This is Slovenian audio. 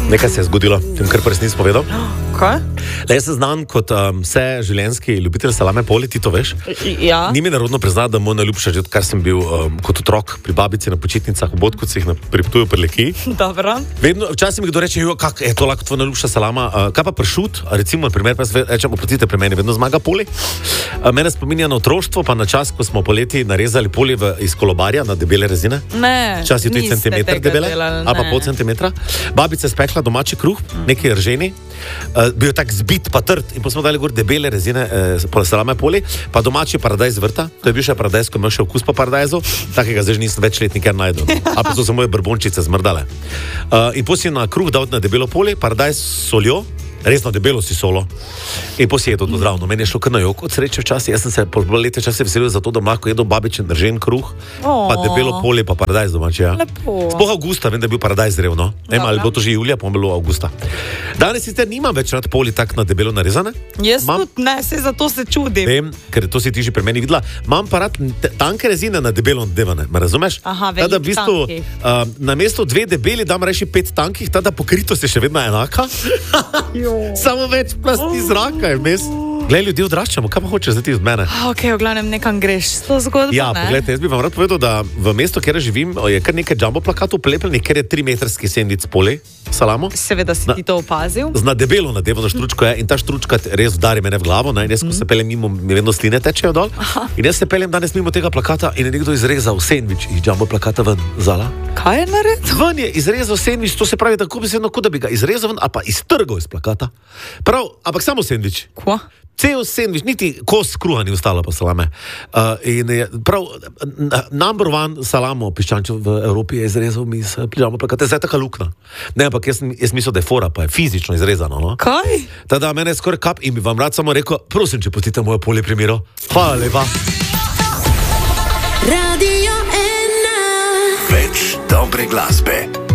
Nekaj se je zgodilo, tem kar pa res nisem povedal. Kaj? Jaz sem znan kot vse življenjski ljubitelj salame poli, ti to veš? Ja. Ni mi narodno priznati, da moj najljubša, že odkar sem bil kot otrok pri babici na počitnicah v Bodkovcih, pri Ptuju pri Leki. Dobro. Vedno, včasih mi kdo reče, kak je to lahko tvoja najljubša salama, kaj pa pršut, recimo, primer, pa rečem, oprostite, pri meni vedno zmaga poli. Mene spominja na otroštvo, pa na čas, ko smo poleti narezali poli iz kolobarja na debele rezine. Ne. Včasih tudi centimeter debele, ali pa pol centimetra. Babica je spekla domači kruh, neki rženi, bil tak zbit pa trd in pa smo dali gor debele rezine, salame poli, pa domači paradajz vrta, to je bil še paradajz, ko imel še okus po paradajzu, takega zdaj nisem več let nikjer najdel. A pa so se moje brbončice zmrdale. In potem si na kruh dal na debelo poli, paradajz s soljo, resno debelo si solo. In potem si je to zdravno. Meni je šlo kar na jok od sreče včasih. Jaz sem se po lete čase veselil za to, da lahko jedel babičin držen kruh, pa debelo polje, pa paradajz domači. Ja. Sploh avgusta, vem, da je bil paradajz zrel, no? Ali bo to že julija, pa bilo avgusta. Danes sicer nimam več rad poli tak na debelo narezane. Jaz tudi ne, se zato se čudim. Vem, ker to si ti že pri meni videla. Imam pa rad tanke rezine na debelo nadevane, me razumeš? Aha, veliko tankih. Na mesto 2 debeli dam reči 5 tankih, tada pokritost je še vedno enaka. Samo več plasti zraka je vmes. Glej, ljudje odraščamo, kaj pa hočeš zdaj ti od mene? Ok, v glavnem nekam greš s to zgodbo, ja, ne? Poglejte, jaz bi vam rad povedal, da v mestu, kjer živim, je kar nekaj jumbo plakatov plepljenih, ker je 3-metrski sendvič poli, salamo. Seveda si ti to opazil. Zna debelo nadevano štručko je in ta štručka res vdari mene v glavo, ne? In jaz, ko se peljem mimo, mi vedno sline tečejo dol. Aha. In jaz se peljem danes mimo tega plakata in je nekdo izrezal sendvič iz jumbo plakata ven, zala. Kaj je naredil? Ven je izrezal sendvič, to se pravi tako besedno, kot da bi ga izrezal ven, a pa iztrgal iz plakata. Prav, ampak samo sendvič. Kva? Cel sendvič, niti kos kruha ni ostalo pa salame. In je prav, number one salamo piščančev v Evropi je izrezal mi s jumbo plakata. Zdaj je taka lukna. Ne, ampak jaz mislil, da je fora, pa je fizično izrezano. No? Kaj? Tada mene je skoraj kap in bi vam rad samo rekel, prosim, če pustite moje polje primero. Hvala lepa. Radio 1. Več dobre glasbe.